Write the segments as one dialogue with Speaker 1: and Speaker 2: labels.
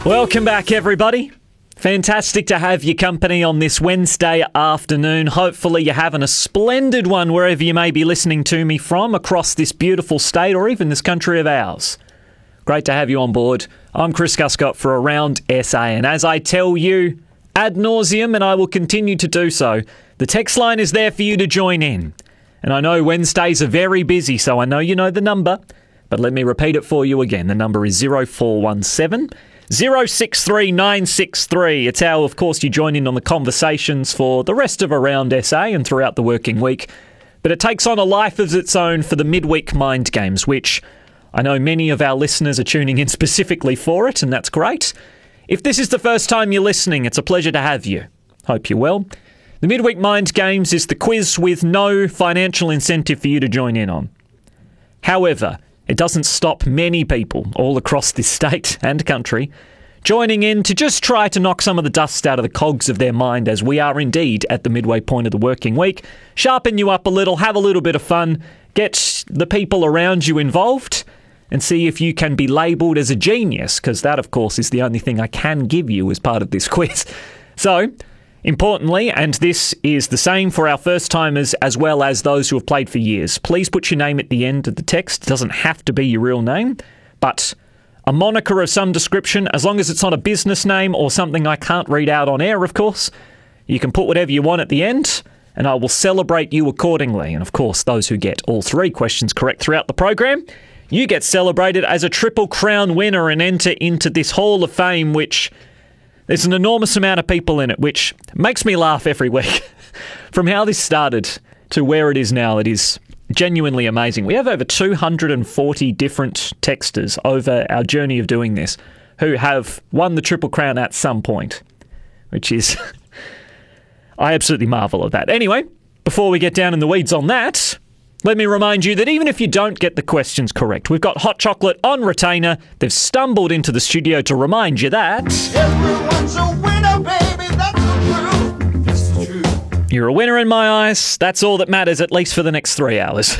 Speaker 1: Welcome back, everybody. Fantastic to have your company on this Wednesday afternoon. Hopefully you're having a splendid one wherever you may be listening to me from across this beautiful state or even this country of ours. Great to have you on board. I'm Chris Guscott for Around SA, and as I tell you ad nauseum, and I will continue to do so, the text line is there for you to join in. And I know Wednesdays are very busy, so I know you know the number, but let me repeat it for you again. The number is 0417 063 963. It's how, of course, you join in on the conversations for the rest of Around SA and throughout the working week. But it takes on a life of its own for the midweek mind games, which I know many of our listeners are tuning in specifically for it, and that's great. If this is the first time you're listening, it's a pleasure to have you. Hope you're well. The midweek mind games is the quiz with no financial incentive for you to join in on. However, it doesn't stop many people all across this state and country joining in to just try to knock some of the dust out of the cogs of their mind, as we are indeed at the midway point of the working week. Sharpen you up a little, have a little bit of fun, get the people around you involved, and see if you can be labelled as a genius, because that, of course, is the only thing I can give you as part of this quiz. So, importantly, and this is the same for our first-timers as well as those who have played for years, please put your name at the end of the text. It doesn't have to be your real name, but a moniker of some description, as long as it's not a business name or something I can't read out on air, of course. You can put whatever you want at the end, and I will celebrate you accordingly. And, of course, those who get all three questions correct throughout the program, you get celebrated as a Triple Crown winner and enter into this Hall of Fame, which there's an enormous amount of people in it, which makes me laugh every week. From how this started to where it is now, it is genuinely amazing. We have over 240 different texters over our journey of doing this who have won the Triple Crown at some point, which is... I absolutely marvel at that. Anyway, before we get down in the weeds on that, let me remind you that even if you don't get the questions correct, we've got hot chocolate on retainer. They've stumbled into the studio to remind you that... Everyone's a winner, baby, that's the truth. It's the truth. You're a winner in my eyes. That's all that matters, at least for the next 3 hours.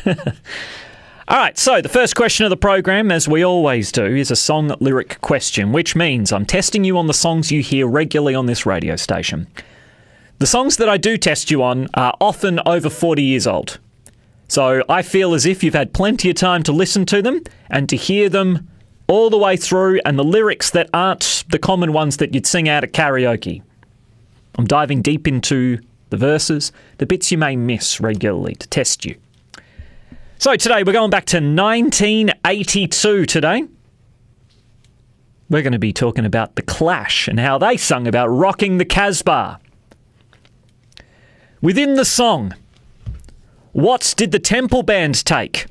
Speaker 1: All right, so the first question of the program, as we always do, is a song lyric question, which means I'm testing you on the songs you hear regularly on this radio station. The songs that I do test you on are often over 40 years old. So I feel as if you've had plenty of time to listen to them and to hear them all the way through, and the lyrics that aren't the common ones that you'd sing out at karaoke. I'm diving deep into the verses, the bits you may miss regularly to test you. So today we're going back to 1982 today. We're going to be talking about The Clash and how they sung about rocking the Casbah. Within the song, what did the Temple Band take?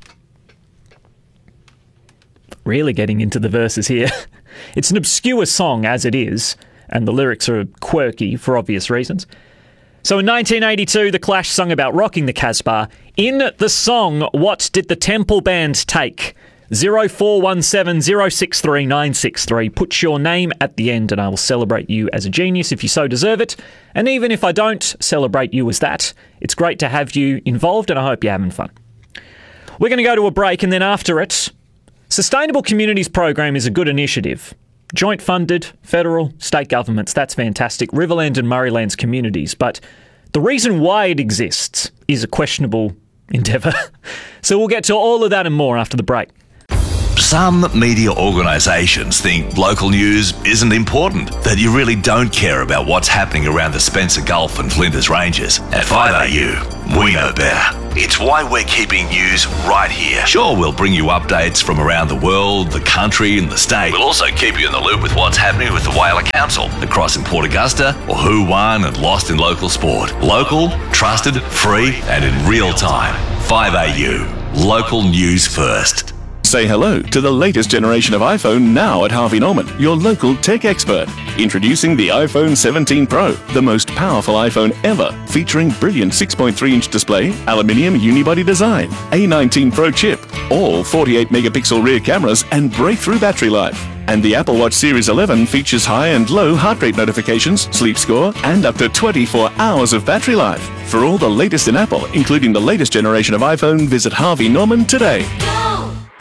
Speaker 1: Really getting into the verses here. It's an obscure song as it is, and the lyrics are quirky for obvious reasons. So in 1982, The Clash sung about rocking the Casbah. In the song, what did the Temple Band take? 0417 063 963. Put your name at the end and I will celebrate you as a genius if you so deserve it. And even if I don't celebrate you as that, it's great to have you involved and I hope you're having fun. We're going to go to a break, and then after it, Sustainable Communities Program is a good initiative. Joint funded, federal, state governments, that's fantastic. Riverland and Murrayland's communities. But the reason why it exists is a questionable endeavour. So we'll get to all of that and more after the break.
Speaker 2: Some media organisations think local news isn't important, that you really don't care about what's happening around the Spencer Gulf and Flinders Ranges. At 5AU, we know better. It's why we're keeping news right here. Sure, we'll bring you updates from around the world, the country and the state. We'll also keep you in the loop with what's happening with the Whaler Council across in Port Augusta, or who won and lost in local sport. Local, trusted, free and in real time. 5AU, local news first.
Speaker 3: Say hello to the latest generation of iPhone now at Harvey Norman, your local tech expert. Introducing the iPhone 17 Pro, the most powerful iPhone ever, featuring brilliant 6.3-inch display, aluminium unibody design, A19 Pro chip, all 48-megapixel rear cameras and breakthrough battery life. And the Apple Watch Series 11 features high and low heart rate notifications, sleep score, and up to 24 hours of battery life. For all the latest in Apple, including the latest generation of iPhone, visit Harvey Norman today.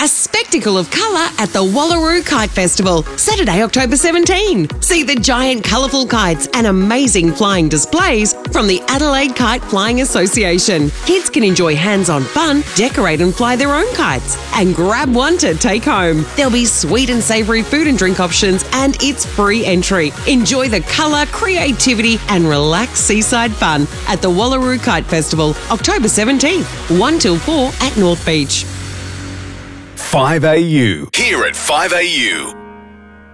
Speaker 4: A spectacle of colour at the Wallaroo Kite Festival, Saturday, October 17. See the giant colourful kites and amazing flying displays from the Adelaide Kite Flying Association. Kids can enjoy hands-on fun, decorate and fly their own kites, and grab one to take home. There'll be sweet and savoury food and drink options, and it's free entry. Enjoy the colour, creativity and relaxed seaside fun at the Wallaroo Kite Festival, October 17th, 1 till 4 at North Beach.
Speaker 5: 5AU. Here at 5AU.